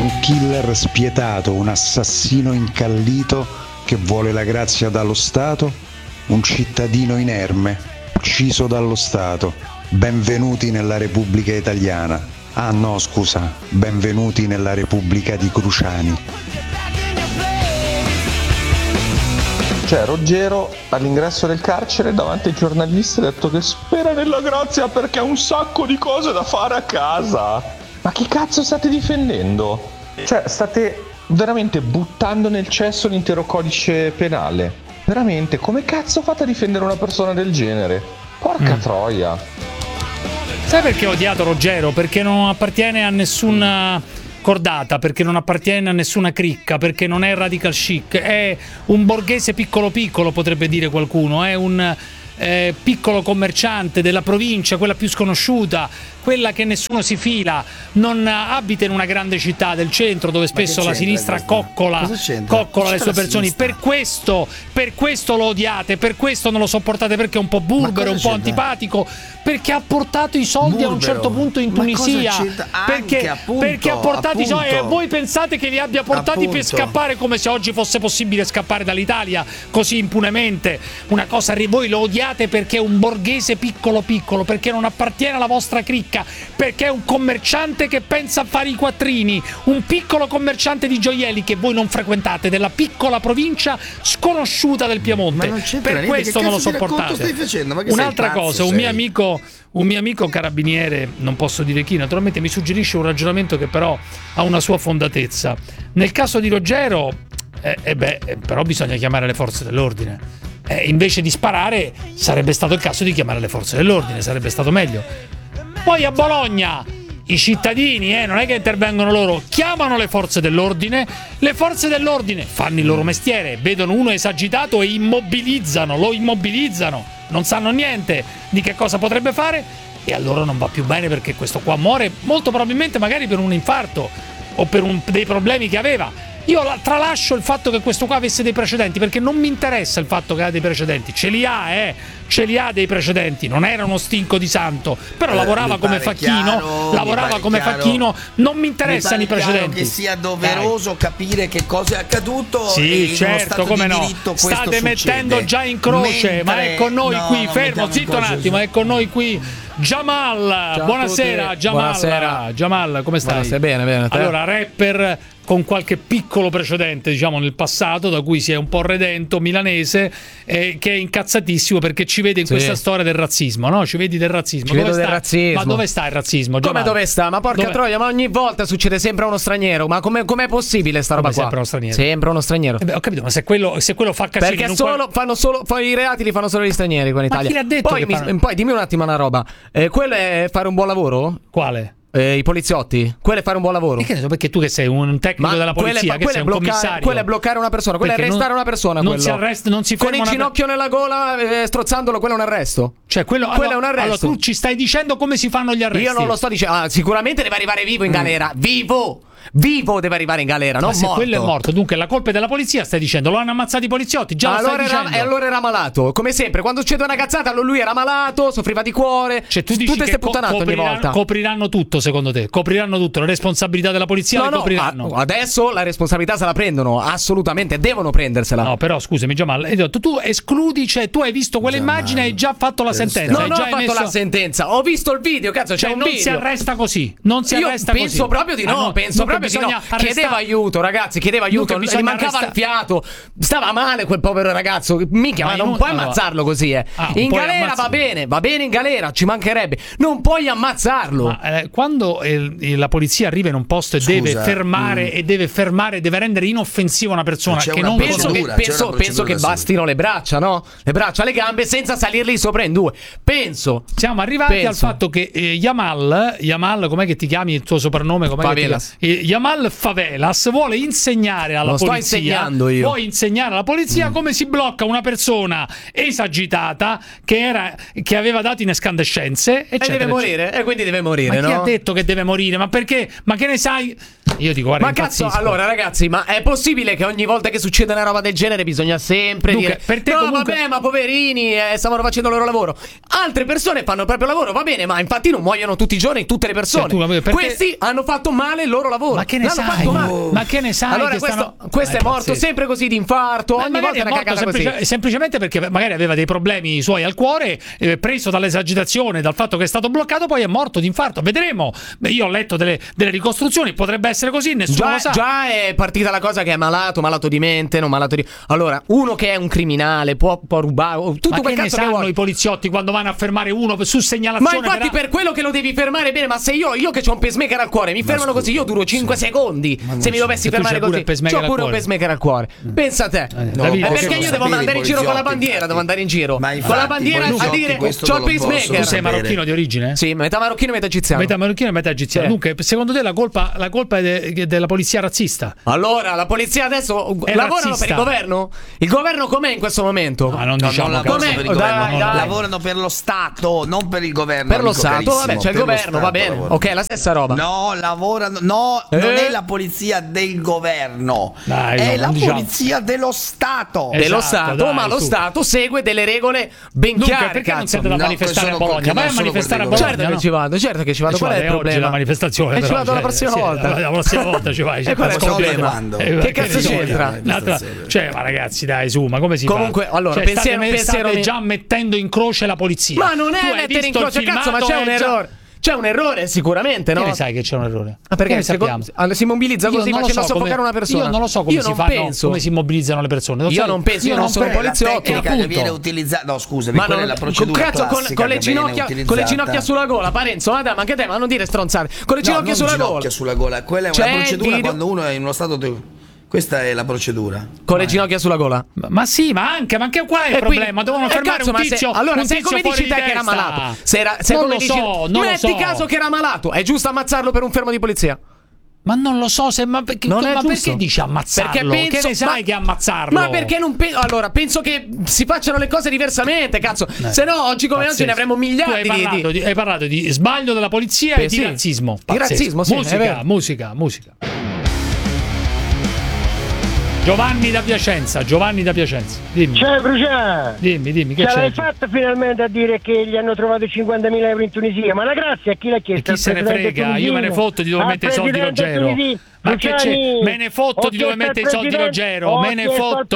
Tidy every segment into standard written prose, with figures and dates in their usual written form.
un killer spietato, un assassino incallito che vuole la grazia dallo Stato, un cittadino inerme, ucciso dallo Stato. Benvenuti nella Repubblica Italiana. Ah no, scusa, benvenuti nella Repubblica di Cruciani. Cioè, Ruggero all'ingresso del carcere davanti ai giornalisti ha detto che spera nella grazia perché ha un sacco di cose da fare a casa. Ma chi cazzo state difendendo? Cioè, state veramente buttando nel cesso l'intero codice penale. Veramente, come cazzo fate a difendere una persona del genere? Porca troia. Sai perché ho odiato Ruggero? Perché non appartiene a nessuna cordata, perché non appartiene a nessuna cricca, perché non è radical chic, è un borghese piccolo piccolo, potrebbe dire qualcuno, è un piccolo commerciante della provincia, quella più sconosciuta, quella che nessuno si fila, non abita in una grande città del centro dove spesso la sinistra coccola le sue persone. Per questo lo odiate, per questo non lo sopportate, perché è un po' burbero, un po' antipatico, perché ha portato i soldi a un certo punto in Tunisia, perché ha portato i soldi e voi pensate che li abbia portati per scappare, come se oggi fosse possibile scappare dall'Italia così impunemente. Una cosa, voi lo odiate perché è un borghese piccolo piccolo, perché non appartiene alla vostra cricca, perché è un commerciante che pensa a fare i quattrini, un piccolo commerciante di gioielli che voi non frequentate, della piccola provincia sconosciuta del Piemonte. Per questo non lo sopportate. Un'altra cosa, un mio amico carabiniere, non posso dire chi, naturalmente mi suggerisce un ragionamento che però ha una sua fondatezza. Nel caso di Ruggero però bisogna chiamare le forze dell'ordine. Invece di sparare sarebbe stato il caso di chiamare le forze dell'ordine, sarebbe stato meglio. Poi a Bologna i cittadini non è che intervengono loro, chiamano le forze dell'ordine fanno il loro mestiere, vedono uno esagitato e lo immobilizzano, non sanno niente di che cosa potrebbe fare e a loro non va più bene perché questo qua muore molto probabilmente magari per un infarto o per dei problemi che aveva. Io tralascio il fatto che questo qua avesse dei precedenti, perché non mi interessa il fatto che ha dei precedenti. Ce li ha dei precedenti, non era uno stinco di santo, però lavorava come facchino, non mi interessano i precedenti. Che sia doveroso capire che cosa è accaduto. Sì, certo, come no. State mettendo già in croce, ma è con noi qui, fermo, zitto un attimo, è con noi qui Jamal. Buonasera Jamal. Buonasera Jamal, come stai? Buonasera, bene. Allora, rapper con qualche piccolo precedente, diciamo, nel passato, da cui si è un po' redento, milanese, che è incazzatissimo perché ci vede in questa storia del razzismo, no? Ci vedi del razzismo. Ma dove sta il razzismo? Come dove sta? Ma porca troia, ma ogni volta succede sempre uno straniero. Ma com'è possibile sta roba qua? Sempre uno straniero. Sempre uno straniero. Ho capito, ma se quello fa casino. Perché i reati li fanno solo gli stranieri qua in Italia. Ma chi l'ha detto? Poi dimmi un attimo una roba. Quello è fare un buon lavoro? Quale? I poliziotti? Quello è fare un buon lavoro? E che ne so, perché tu che sei un tecnico della polizia, che sei un commissario. Quello è bloccare una persona, quello è arrestare una persona. Non si arresta, non si ferma. Con il ginocchio nella gola, strozzandolo, quello è un arresto. Cioè, quello è un arresto. Allora tu ci stai dicendo come si fanno gli arresti? Io non lo sto dicendo. Sicuramente deve arrivare vivo in galera. Vivo deve arrivare in galera, non morto. Quello è morto, dunque la colpa è della polizia, stai dicendo. Lo hanno ammazzato i poliziotti, già lo stai dicendo. Allora era malato. Come sempre, quando succede una cazzata, lui era malato, soffriva di cuore. Cioè tu dici che copriranno tutto, secondo te? Copriranno tutto, la responsabilità della polizia la copriranno. Adesso la responsabilità se la prendono, assolutamente, devono prendersela. No, però scusami Jamal, hai detto, tu escludi, cioè tu hai visto quell'immagine e hai già fatto la sentenza. Non ho fatto la sentenza, ho visto il video, cazzo, c'è un video. Non si arresta così, non si arresta così. Penso proprio di no, penso proprio di no. Chiedeva aiuto, ragazzi, gli mancava il fiato, stava male quel povero ragazzo, mica, ma non puoi ammazzarlo così, in galera va bene in galera, ci mancherebbe, non puoi ammazzarlo. Ma, quando la polizia arriva in un posto e deve fermare deve rendere inoffensiva una persona che non penso che bastino le braccia, no? Le braccia, le gambe, senza salirli sopra in due. Siamo arrivati al fatto che Yamal, com'è che ti chiami il tuo soprannome? Favelas. Yamal Favelas vuole insegnare alla polizia. Vuoi insegnare alla polizia come si blocca una persona esagitata che aveva dato in escandescenze, eccetera, e deve morire, e quindi deve morire, ma chi ha detto che deve morire? Ma perché? Ma che ne sai? Io dico, guarda, ma cazzo, allora ragazzi, ma è possibile che ogni volta che succede una roba del genere bisogna sempre dire per te no, comunque... vabbè, ma poverini, stavano facendo il loro lavoro. Altre persone fanno il proprio lavoro, va bene, ma infatti non muoiono tutti i giorni tutte le persone. Questi hanno fatto male il loro lavoro. Ma che ne sai? Ma che ne sai? Allora questo è morto sempre così di infarto, ogni volta è una cagata così. Semplicemente perché magari aveva dei problemi suoi al cuore, preso dall'esagitazione, dal fatto che è stato bloccato, poi è morto di infarto. Vedremo. Io ho letto delle ricostruzioni, potrebbe essere così, nessuno lo sa. Già è partita la cosa che è malato di mente, non malato di... Allora, uno che è un criminale può rubare tutto quel cazzo che sanno vuoi. I poliziotti quando vanno a fermare uno su segnalazione? Ma infatti per quello che lo devi fermare bene, ma se io che ho un pacemaker al cuore mi fermano così, io duro 5 secondi. Se mi dovessi fermare così, c'ho pure un pacemaker al cuore. Pensa a te. Perché io devo andare in giro con la bandiera, devo andare in giro con la bandiera a dire c'ho il pacemaker. Tu sei marocchino di origine? Sì, metà marocchino e metà egiziano. Metà marocchino e metà egiziano. Dunque, secondo te la colpa è della polizia razzista? Allora, la polizia adesso lavorano per il governo? Il governo com'è in questo momento? Ma non diciamo com'è per il governo. Lavorano per lo Stato, non per il governo. Per lo Stato, vabbè, c'è il governo, va bene. Ok, la stessa roba. No, lavorano. No, non è la polizia del governo. È la polizia dello Stato. Dello Stato, ma lo Stato segue delle regole ben chiare. Perché non siete da manifestare a Bologna? Vai a manifestare a Bologna. Certo che ci vado. Qual è il problema? La manifestazione. E ci vado la prossima volta. La prossima volta ci vai. E qual è il problema? Che cazzo c'entra? Cioè, ma ragazzi, dai, su, ma come si fa? Comunque, allora, state già mettendo in croce la polizia. Ma non è mettere in croce, cazzo, ma c'è un errore. C'è un errore sicuramente, no? Che ne sai che c'è un errore? Ma perché si mobilizza così facendo soffocare una persona? Io non lo so come si fa, come si mobilizzano le persone. Io non penso, io non sono poliziotto. La tecnica che viene utilizzata, no, scusami, quella è la procedura classica con le ginocchia sulla gola, Parenzo, madame, anche te, ma non dire stronzare. Con le ginocchia sulla gola. Quella è una procedura quando uno è in uno stato. Questa è la procedura. Con le ginocchia sulla gola. Ma sì, ma anche qual è il problema? Devono fermare un tizio. Allora, se come dici te che era malato, metti caso che era malato, è giusto ammazzarlo per un fermo di polizia? Ma non lo so perché dici ammazzarlo? Perché che ne sai che ammazzarlo? Ma perché non penso? Allora, penso che si facciano le cose diversamente, cazzo. Se no, oggi come oggi ne avremmo miliardi hai parlato di sbaglio della polizia e di razzismo. Di razzismo, sì. Musica. Giovanni da Piacenza. Dimmi. Ciao Crucià. Dimmi che ce l'hai fatta finalmente a dire che gli hanno trovato 50.000 euro in Tunisia? Ma la grazia a chi l'ha chiesto? E chi se ne frega? Io me ne fotto di dove mette i soldi Ruggero. Ma che c'è? Me ne fotto di dove mette i soldi Ruggero. Me ne fotto.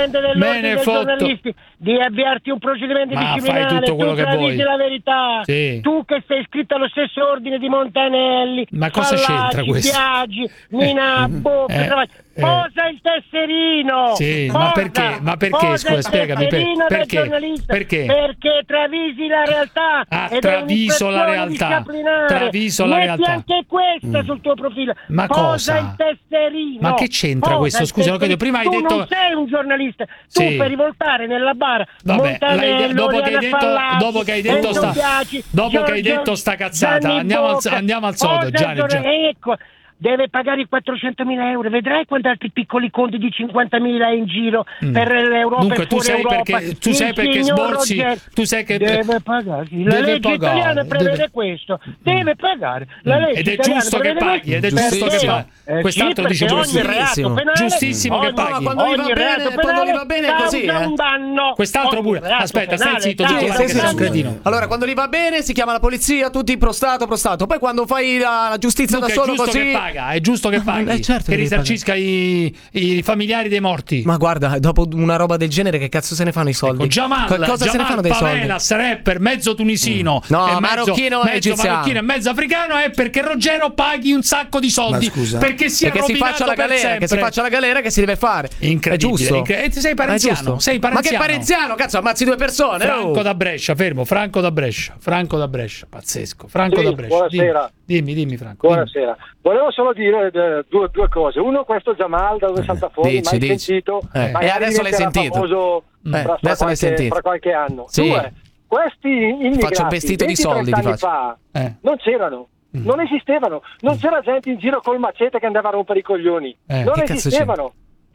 Di avviarti un procedimento disciplinare. Fai tutto quello che vuoi. La verità. Sì. Tu che sei iscritto allo stesso ordine di Montanelli. Ma cosa c'entra questo? Biagi, Mina, posa il tesserino. Sì, ma perché? Scusa, spiegami perché? Perché travisi la realtà. Traviso la realtà. Metti anche questa sul tuo profilo. Ma posa il tesserino. Ma che c'entra questo? Scusa, prima hai detto. Tu non sei un giornalista. Tu per rivoltare nella bara. Vabbè, dopo che hai detto sta cazzata, andiamo al sodo, Gianni. Ecco. Deve pagare i 400.000 euro. Vedrai quanti altri piccoli conti di 50.000 in giro per l'Europa. Dunque tu sai perché sborsi. Tu sai che deve pagare. La legge italiana prevede questo. Deve pagare. La legge ed è giusto che paghi. Ed è giusto che paghi. Quest'altro dice giustissimo che paghi. Quando gli va bene è così. Un danno. Quest'altro pure. Aspetta, stai zitto. Allora, quando gli va bene si chiama la polizia, tutti prostrato. Poi quando fai la giustizia da solo così. È giusto che paghi, certo che risarcisca i familiari dei morti. Ma guarda, dopo una roba del genere, che cazzo se ne fanno i soldi? Jamal se ne fanno dei Pavelas, soldi? Rapper mezzo tunisino, marocchino e mezzo africano, è perché Ruggero paghi un sacco di soldi. Perché si faccia la galera, che si faccia la galera, che si deve fare. Incredibile. È giusto. E sei parenziano. Ma che parenziano? Cazzo, ammazzi due persone. Franco da Brescia, fermo. Franco da Brescia, pazzesco. Franco da Brescia. Buonasera. Dimmi Franco. Buonasera. Volevo solo dire due cose. Uno, questo Jamal da dove salta fuori, mai sentito. E adesso l'hai sentito. Fra qualche anno. Sì. Due, questi immigrati faccio un vestito di soldi anni fa non c'erano. Non esistevano. Non c'era gente in giro col macete che andava a rompere i coglioni. Non esistevano.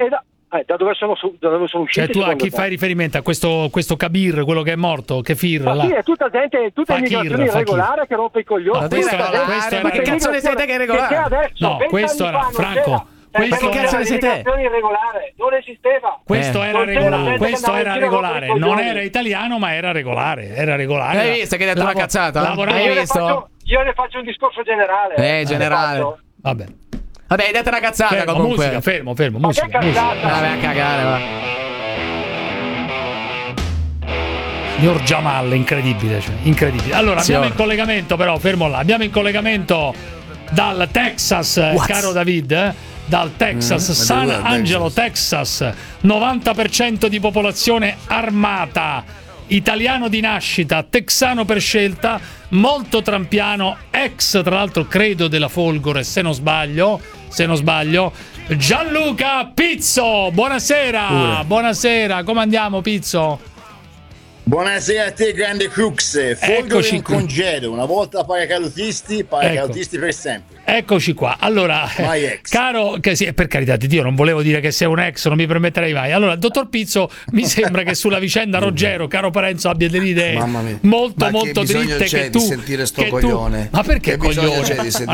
Da dove sono usciti? Cioè tu a chi fai riferimento? A questo Kabir, quello che è morto? Kefir? Sì, è tutta gente, tutta immigrazione irregolare che rompe i coglioni. Ma che cazzo ne sei te che è regolare? No, questo era Franco. Questo cazzo ne sei te? Non esisteva. Questo era regolare. Non era italiano, ma era regolare. Hai visto che hai detto una cazzata? Hai visto? Io ne faccio un discorso generale. Generale. Vabbè, hai detto una cazzata comunque. Musica, fermo, musica. Vabbè, a cagare, va. Signor Jamal, incredibile. Allora, abbiamo in collegamento, però, fermo là. Abbiamo in collegamento dal Texas, caro David. Dal Texas, San Angelo, Texas, 90% di popolazione armata, italiano di nascita, texano per scelta, molto trampiano, ex tra l'altro credo della Folgore, se non sbaglio, Gianluca Pizzo. Buonasera, come andiamo Pizzo? Buonasera a te, grande Crux. Folgore in congedo, una volta paracadutisti per sempre. Eccoci qua. Allora, caro, per carità di Dio, non volevo dire che sei un ex, non mi permetterei mai. Allora, dottor Pizzo, mi sembra che sulla vicenda Ruggero, caro Parenzo, abbia delle idee molto dritte che tu. Di sentire sto coglione. Ma perché coglione?